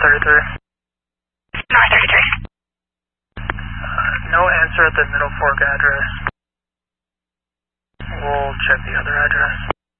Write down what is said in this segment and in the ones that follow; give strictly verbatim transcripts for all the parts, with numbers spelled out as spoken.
thirty-three. North thirty-three. Uh, no answer at the Middle Fork address. We'll check the other address.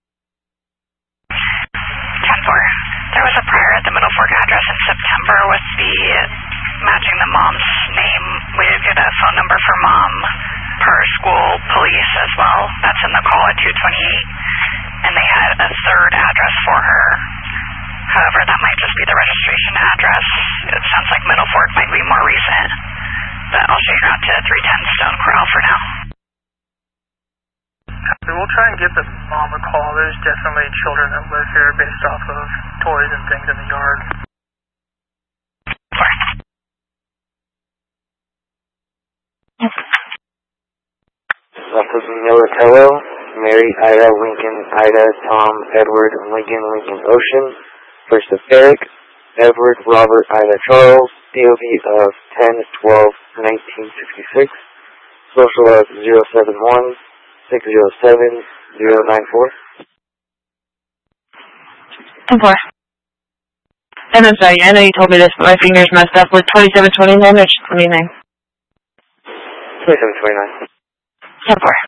ten four. There was a prior at the Middle Fork address in September with the matching the mom's name. We did get a phone number for mom per school police as well. That's in the call at two twenty-eight. And they had a third address for her. However, that might just be the registration address. It sounds like Middle Fork might be more recent. But I'll show you out to three ten Stone Corral for now. We'll try and give the mom a call. There's definitely children that live here based off of toys and things in the yard. Officer Militello, Mary, Ida, Lincoln, Ida, Tom, Edward, Lincoln, Lincoln, Ocean. First of Eric, Edward, Robert, Ida, Charles. D O B of ten twelve nineteen sixty-six. Social of zero seven one six zero seven zero nine four. ten four. And I'm sorry, I know you told me this, but my finger's messed up with twenty-seven twenty-nine or twenty-nine? twenty-seven twenty-nine. ten four.